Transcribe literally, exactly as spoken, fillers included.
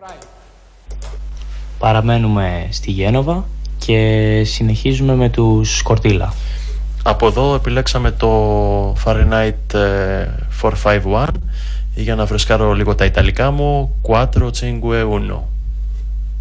Παραμένουμε στη Γένοβα και συνεχίζουμε με τους Κορτίλα. Από εδώ επιλέξαμε το Fahrenheit τετρακόσια πενήντα ένα για να φρεσκάρω λίγο τα ιταλικά μου. Quattro Cinque Uno.